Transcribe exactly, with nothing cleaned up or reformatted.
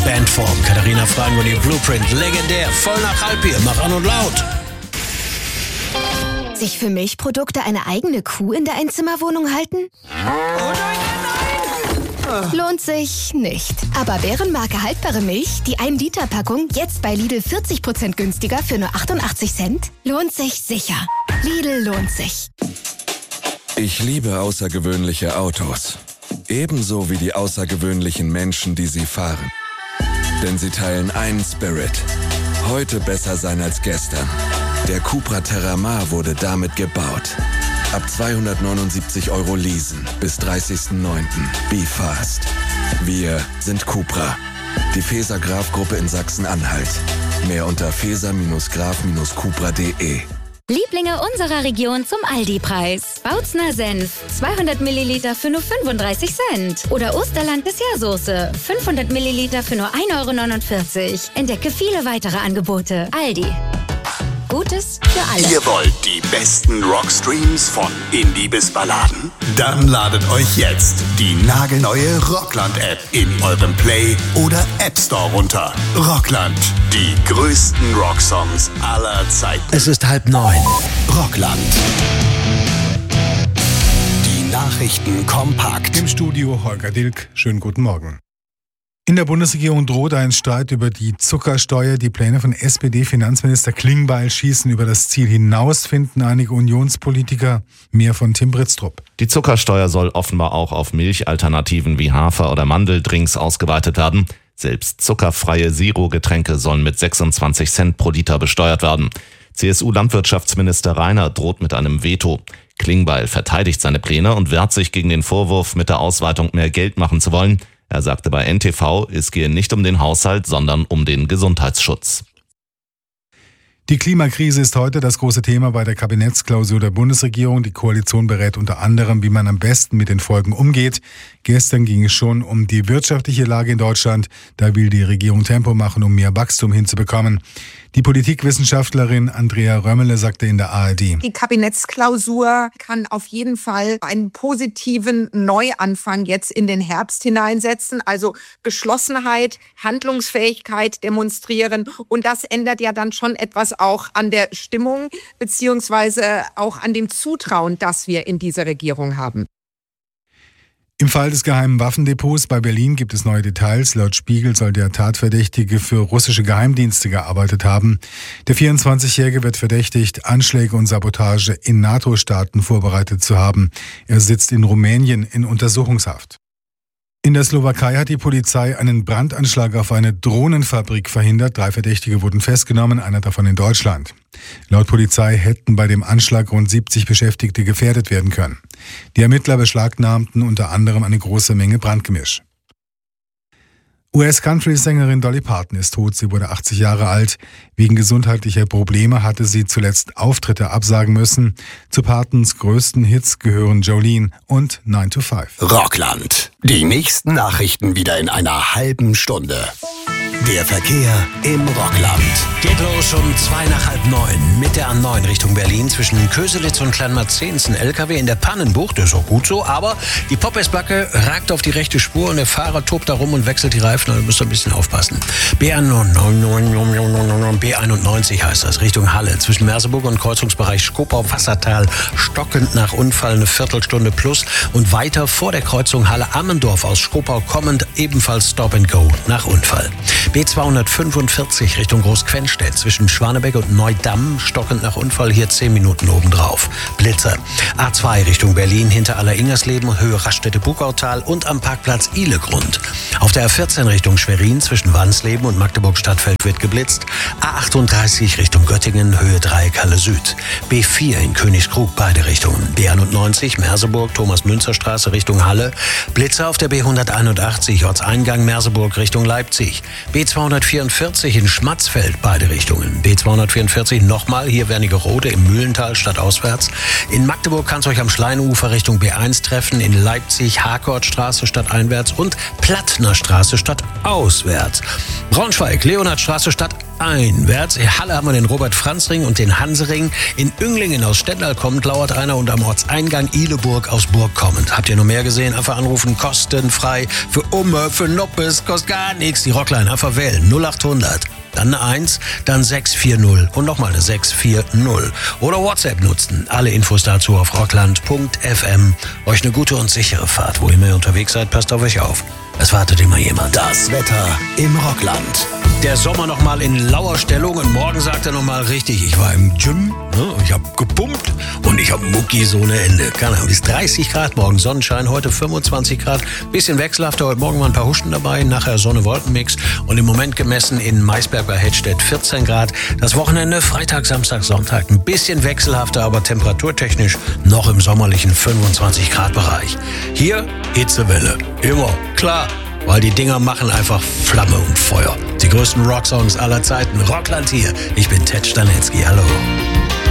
Bandform. Katharina Frank und die Blueprint. Legendär, voll nach halb hier. Mach an und laut. Sich für Milchprodukte eine eigene Kuh in der Einzimmerwohnung halten? Oh nein, nein! Lohnt sich nicht. Aber Bärenmarke haltbare Milch, die ein Liter Packung, jetzt bei Lidl vierzig Prozent günstiger für nur achtundachtzig Cent? Lohnt sich sicher. Lidl lohnt sich. Ich liebe außergewöhnliche Autos. Ebenso wie die außergewöhnlichen Menschen, die sie fahren. Denn sie teilen einen Spirit. Heute besser sein als gestern. Der Cupra Terramar wurde damit gebaut. Ab zweihundertneunundsiebzig Euro leasen bis dreißigsten neunten Be fast. Wir sind Cupra. Die Feser-Graf-Gruppe in Sachsen-Anhalt. Mehr unter feser graf cupra punkt de. Lieblinge unserer Region zum Aldi-Preis. Bautzner Senf, zweihundert Milliliter für nur fünfunddreißig Cent. Oder Osterland Dessertsoße, fünfhundert Milliliter für nur ein Euro neunundvierzig. Entdecke viele weitere Angebote. Aldi. Gutes für alle. Ihr wollt die besten Rockstreams von Indie bis Balladen? Dann ladet euch jetzt die nagelneue Rockland-App in eurem Play- oder App Store runter. Rockland, die größten Rocksongs aller Zeiten. Es ist halb neun. Rockland. Die Nachrichten kompakt. Im Studio Holger Dilk. Schönen guten Morgen. In der Bundesregierung droht ein Streit über die Zuckersteuer. Die Pläne von S P D-Finanzminister Klingbeil schießen über das Ziel hinaus, finden einige Unionspolitiker. Mehr von Tim Britztrup. Die Zuckersteuer soll offenbar auch auf Milchalternativen wie Hafer- oder Mandeldrinks ausgeweitet werden. Selbst zuckerfreie Zero-Getränke sollen mit sechsundzwanzig Cent pro Liter besteuert werden. C S U-Landwirtschaftsminister Rainer droht mit einem Veto. Klingbeil verteidigt seine Pläne und wehrt sich gegen den Vorwurf, mit der Ausweitung mehr Geld machen zu wollen. Er sagte bei N T V, es gehe nicht um den Haushalt, sondern um den Gesundheitsschutz. Die Klimakrise ist heute das große Thema bei der Kabinettsklausur der Bundesregierung. Die Koalition berät unter anderem, wie man am besten mit den Folgen umgeht. Gestern ging es schon um die wirtschaftliche Lage in Deutschland. Da will die Regierung Tempo machen, um mehr Wachstum hinzubekommen. Die Politikwissenschaftlerin Andrea Römmele sagte in der A R D: Die Kabinettsklausur kann auf jeden Fall einen positiven Neuanfang jetzt in den Herbst hineinsetzen. Also Geschlossenheit, Handlungsfähigkeit demonstrieren. Und das ändert ja dann schon etwas auch an der Stimmung beziehungsweise auch an dem Zutrauen, das wir in dieser Regierung haben. Im Fall des geheimen Waffendepots bei Berlin gibt es neue Details. Laut Spiegel soll der Tatverdächtige für russische Geheimdienste gearbeitet haben. Der vierundzwanzigjährige wird verdächtigt, Anschläge und Sabotage in NATO-Staaten vorbereitet zu haben. Er sitzt in Rumänien in Untersuchungshaft. In der Slowakei hat die Polizei einen Brandanschlag auf eine Drohnenfabrik verhindert. Drei Verdächtige wurden festgenommen, einer davon in Deutschland. Laut Polizei hätten bei dem Anschlag rund siebzig Beschäftigte gefährdet werden können. Die Ermittler beschlagnahmten unter anderem eine große Menge Brandgemisch. U S-Country-Sängerin Dolly Parton ist tot. Sie wurde achtzig Jahre alt. Wegen gesundheitlicher Probleme hatte sie zuletzt Auftritte absagen müssen. Zu Partons größten Hits gehören Jolene und nine to five. Rockland. Die nächsten Nachrichten wieder in einer halben Stunde. Der Verkehr im Rockland. Geht los um zwei nach halb neun mit der A neun Richtung Berlin zwischen Köselitz und Kleinmarzehns. Ein L K W in der Pannenbucht, das ist auch gut so, aber die Poppesbacke ragt auf die rechte Spur und der Fahrer tobt da rum und wechselt die Reifen, also müsst ihr ein bisschen aufpassen. B einundneunzig heißt das, Richtung Halle, zwischen Merseburg und Kreuzungsbereich Skopau-Wassertal, stockend nach Unfall eine Viertelstunde plus und weiter vor der Kreuzung Halle-Ammendorf aus Skopau kommend ebenfalls Stop and Go nach Unfall. B zweihundertfünfundvierzig Richtung Großquenstedt zwischen Schwanebeck und Neudamm, stockend nach Unfall, hier zehn Minuten obendrauf. Blitzer. A zwei Richtung Berlin hinter Aller-Ingersleben, Höhe Raststätte-Bugautal und am Parkplatz Ihlegrund. Auf der A vierzehn Richtung Schwerin zwischen Wansleben und Magdeburg-Stadtfeld wird geblitzt. A achtunddreißig Richtung Göttingen, Höhe Dreieck Halle Süd. B vier in Königskrug, beide Richtungen. B einundneunzig Merseburg, Thomas-Münzer-Straße Richtung Halle. Blitzer auf der B hunderteinundachtzig, Ortseingang Merseburg Richtung Leipzig. B zweihundertvierundvierzig in Schmatzfeld, beide Richtungen. B zweihundertvierundvierzig nochmal, hier Wernigerode im Mühlental stadtauswärts. In Magdeburg kann es euch am Schleinufer Richtung B eins treffen. In Leipzig Harkortstraße stadteinwärts und Plattnerstraße stadtauswärts. Braunschweig, Leonhardstraße stadteinwärts. In Halle haben wir den Robert-Franz-Ring und den Hansering. In Önglingen aus Stendal kommend lauert einer und am Ortseingang Ihleburg aus Burg kommend. Habt ihr noch mehr gesehen? Einfach anrufen, kostenfrei. Für Umme, für Noppes, kostet gar nichts. Die Rockline einfach wählen. null achthundert. Dann eine eins, dann sechs vier null und nochmal eine sechs vier null. Oder WhatsApp nutzen. Alle Infos dazu auf rockland punkt f m. Euch eine gute und sichere Fahrt. Wo ihr mehr unterwegs seid, passt auf euch auf. Es wartet immer jemand. Das Wetter im Rockland. Der Sommer noch mal in lauer Stellung und morgen sagt er noch mal richtig, ich war im Gym, ne, ich habe gepumpt und ich habe Muckis ohne Ende. Keine Ahnung, bis dreißig Grad morgen, Sonnenschein, heute fünfundzwanzig Grad, bisschen wechselhafter, heute Morgen waren ein paar Huschen dabei, nachher Sonne-Wolken-Mix und im Moment gemessen in Maisberg bei Hedstedt vierzehn Grad. Das Wochenende, Freitag, Samstag, Sonntag, ein bisschen wechselhafter, aber temperaturtechnisch noch im sommerlichen fünfundzwanzig Grad Bereich. Hier Hitzewelle, immer, klar. Weil die Dinger machen einfach Flamme und Feuer. Die größten Rocksongs aller Zeiten. Rockland hier. Ich bin Ted Stanetzky. Hallo.